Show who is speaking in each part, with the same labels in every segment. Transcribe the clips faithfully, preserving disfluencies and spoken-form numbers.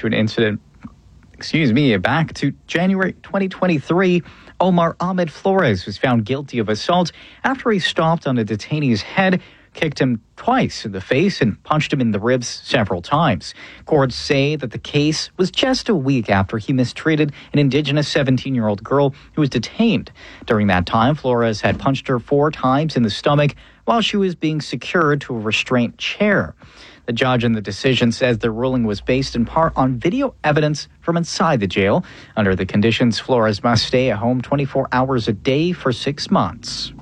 Speaker 1: to an incident, excuse me, back to January twenty twenty-three. Omar Ahmed Flores was found guilty of assault after he stomped on a detainee's head, kicked him twice in the face, and punched him in the ribs several times. Courts say that the case was just a week after he mistreated an Indigenous seventeen-year-old girl who was detained. During that time, Flores had punched her four times in the stomach while she was being secured to a restraint chair. The judge in the decision says the ruling was based in part on video evidence from inside the jail. Under the conditions, Flores must stay at home twenty-four hours a day for six months.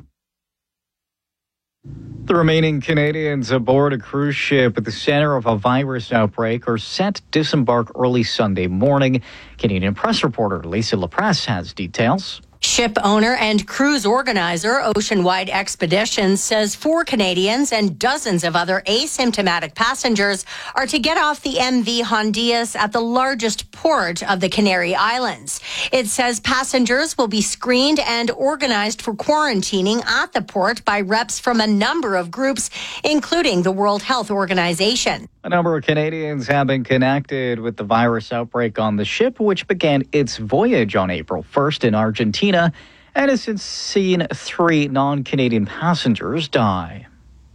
Speaker 1: The remaining Canadians aboard a cruise ship at the center of a virus outbreak are set to disembark early Sunday morning. Canadian press reporter Lisa LaPresse has details.
Speaker 2: Ship owner and cruise organizer Ocean Wide Expeditions says four Canadians and dozens of other asymptomatic passengers are to get off the M V Hondias at the largest port of the Canary Islands. It says passengers will be screened and organized for quarantining at the port by reps from a number of groups, including the World Health Organization.
Speaker 1: A number of Canadians have been connected with the virus outbreak on the ship, which began its voyage on April first in Argentina and has since seen three non-Canadian passengers die.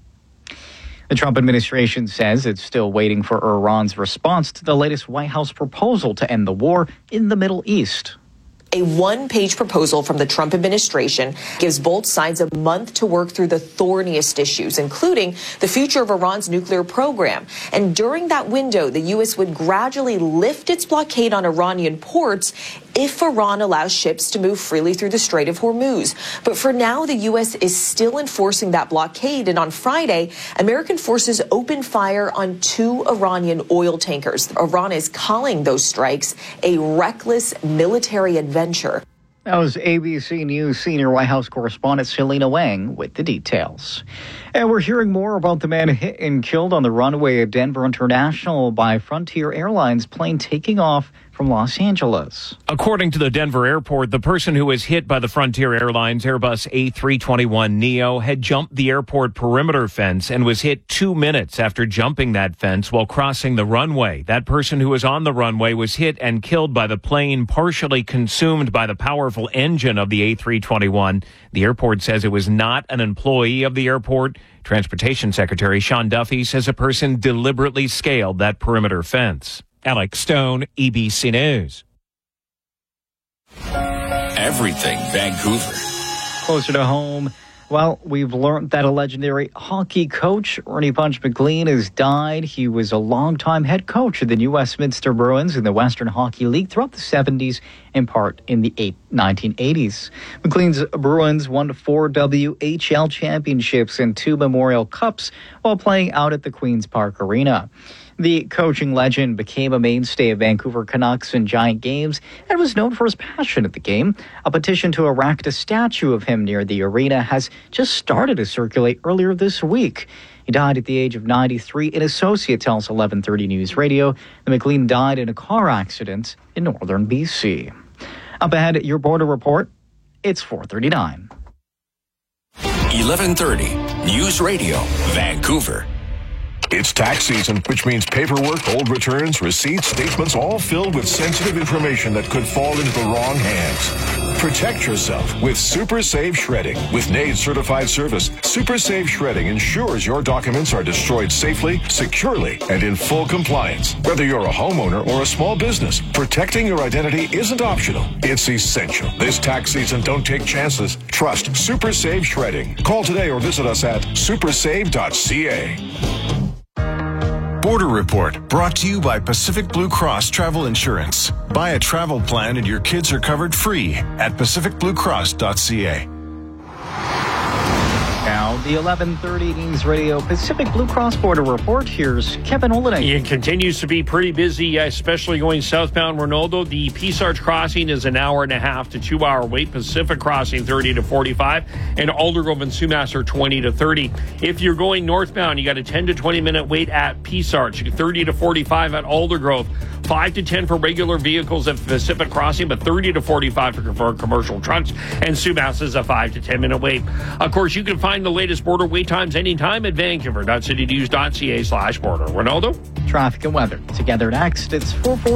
Speaker 1: The Trump administration says it's still waiting for Iran's response to the latest White House proposal to end the war in the Middle East.
Speaker 3: A one-page proposal from the Trump administration gives both sides a month to work through the thorniest issues, including the future of Iran's nuclear program. And during that window, the U S would gradually lift its blockade on Iranian ports if Iran allows ships to move freely through the Strait of Hormuz. But for now, the U S is still enforcing that blockade. And on Friday, American forces opened fire on two Iranian oil tankers. Iran is calling those strikes a reckless military adventure.
Speaker 1: That was A B C News senior White House correspondent Selena Wang with the details. And we're hearing more about the man hit and killed on the runway at Denver International by Frontier Airlines plane taking off from Los Angeles.
Speaker 4: According to the Denver airport, the person who was hit by the Frontier Airlines Airbus A three twenty-one neo had jumped the airport perimeter fence and was hit two minutes after jumping that fence while crossing the runway. That person who was on the runway was hit and killed by the plane, partially consumed by the powerful engine of the A three twenty-one. The airport says it was not an employee of the airport. Transportation Secretary Sean Duffy says a person deliberately scaled that perimeter fence. Alex Stone, E B C News.
Speaker 5: Everything Vancouver.
Speaker 1: Closer to home, well, we've learned that a legendary hockey coach, Ernie Punch McLean, has died. He was a longtime head coach of the New Westminster Bruins in the Western Hockey League throughout the seventies, in part in the nineteen eighties. McLean's Bruins won four W H L championships and two Memorial Cups while playing out at the Queen's Park Arena. The coaching legend became a mainstay of Vancouver Canucks and Giant games and was known for his passion at the game. A petition to erect a statue of him near the arena has just started to circulate earlier this week. He died at the age of ninety-three. An associate tells eleven thirty News Radio that McLean died in a car accident in northern B C. Up ahead, your border report. It's four thirty-nine.
Speaker 5: eleven thirty News Radio, Vancouver.
Speaker 6: It's tax season, which means paperwork, old returns, receipts, statements, all filled with sensitive information that could fall into the wrong hands. Protect yourself with Super Save Shredding. With N A I D certified service, Super Save Shredding ensures your documents are destroyed safely, securely, and in full compliance. Whether you're a homeowner or a small business, protecting your identity isn't optional. It's essential. This tax season, don't take chances. Trust Super Save Shredding. Call today or visit us at super save dot c a.
Speaker 7: Border Report, brought to you by Pacific Blue Cross Travel Insurance. Buy a travel plan and your kids are covered free at pacific blue cross dot c a.
Speaker 1: Now, the eleven thirty News Radio Pacific Blue Cross Border Report. Here's Kevin Olenek.
Speaker 8: It continues to be pretty busy, especially going southbound Ronaldo. The Peace Arch crossing is an hour and a half to two hour wait. Pacific crossing thirty to forty-five, and Aldergrove and Sumas are twenty to thirty. If you're going northbound, you got a ten to twenty minute wait at Peace Arch, thirty to forty-five at Aldergrove. five to ten for regular vehicles at Pacific Crossing, but thirty to forty-five for, for commercial trucks. And Sumas is a five to ten minute wait. Of course, you can find the latest border wait times anytime at vancouver dot city news dot c a slash border. Ronaldo?
Speaker 1: Traffic and weather together next. It's four forty.